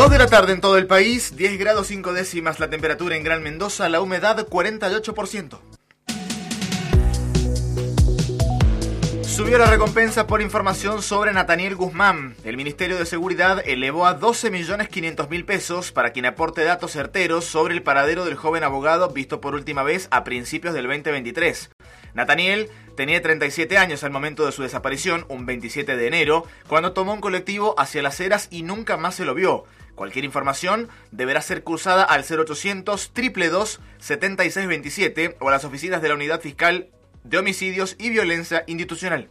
2 de la tarde en todo el país, 10 grados 5 décimas la temperatura en Gran Mendoza, la humedad 48%. Subió la recompensa por información sobre Nathaniel Guzmán. El Ministerio de Seguridad elevó a 12.500.000 pesos para quien aporte datos certeros sobre el paradero del joven abogado visto por última vez a principios del 2023. Nathaniel tenía 37 años al momento de su desaparición, un 27 de enero, cuando tomó un colectivo hacia Las Heras y nunca más se lo vio. Cualquier información deberá ser cursada al 0800-222-7627 o a las oficinas de la Unidad Fiscal de Homicidios y Violencia Institucional.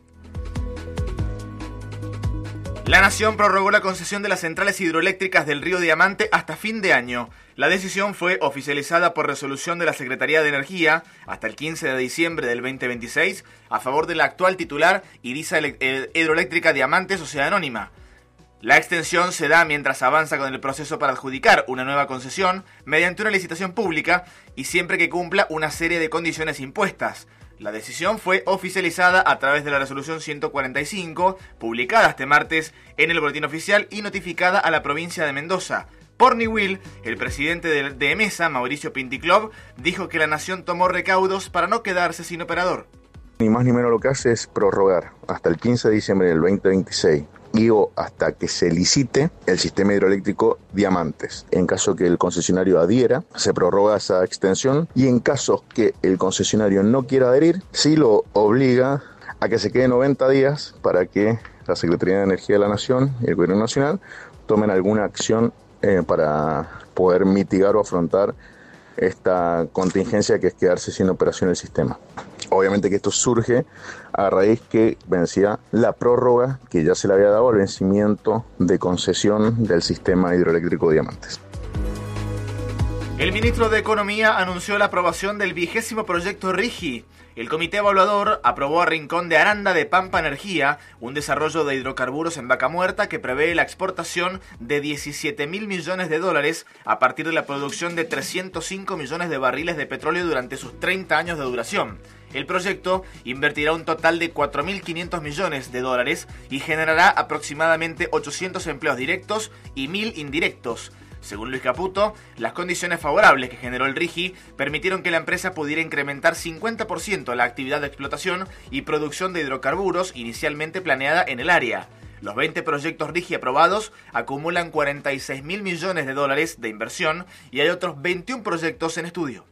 La Nación prorrogó la concesión de las centrales hidroeléctricas del Río Diamante hasta fin de año. La decisión fue oficializada por resolución de la Secretaría de Energía hasta el 15 de diciembre del 2026 a favor de la actual titular Idisa Hidroeléctrica Diamante Sociedad Anónima. La extensión se da mientras avanza con el proceso para adjudicar una nueva concesión mediante una licitación pública y siempre que cumpla una serie de condiciones impuestas. La decisión fue oficializada a través de la resolución 145, publicada este martes en el Boletín Oficial y notificada a la provincia de Mendoza. Por Niwil, el presidente de EMESA, Mauricio Pinticlov, dijo que la Nación tomó recaudos para no quedarse sin operador. Ni más ni menos lo que hace es prorrogar hasta el 15 de diciembre del 2026 y hasta que se licite el sistema hidroeléctrico Diamantes. En caso que el concesionario adhiera, se prorroga esa extensión y en caso que el concesionario no quiera adherir, sí lo obliga a que se quede 90 días para que la Secretaría de Energía de la Nación y el Gobierno Nacional tomen alguna acción para poder mitigar o afrontar esta contingencia que es quedarse sin operación el sistema. Obviamente que esto surge a raíz que vencía la prórroga que ya se le había dado al vencimiento de concesión del sistema hidroeléctrico Diamantes. El ministro de Economía anunció la aprobación del 20º proyecto RIGI. El comité evaluador aprobó a Rincón de Aranda de Pampa Energía, un desarrollo de hidrocarburos en Vaca Muerta que prevé la exportación de 17.000 millones de dólares a partir de la producción de 305 millones de barriles de petróleo durante sus 30 años de duración. El proyecto invertirá un total de 4.500 millones de dólares y generará aproximadamente 800 empleos directos y 1.000 indirectos. Según Luis Caputo, las condiciones favorables que generó el RIGI permitieron que la empresa pudiera incrementar 50% la actividad de explotación y producción de hidrocarburos inicialmente planeada en el área. Los 20 proyectos RIGI aprobados acumulan 46.000 millones de dólares de inversión y hay otros 21 proyectos en estudio.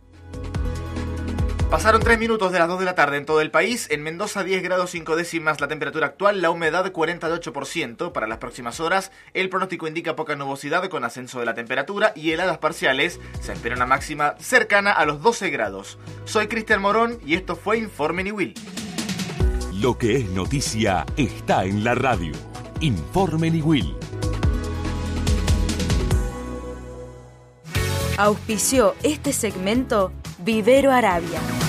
Pasaron 3 minutos de las 2 de la tarde en todo el país. En Mendoza 10 grados 5 décimas la temperatura actual, la humedad 48%. Para las próximas horas el pronóstico indica poca nubosidad con ascenso de la temperatura y heladas parciales. Se espera una máxima cercana a los 12 grados. Soy Cristian Morón y esto fue Informe Niwil. Lo que es noticia está en la radio. Informe Niwil. Auspició este segmento Vivero Arabia.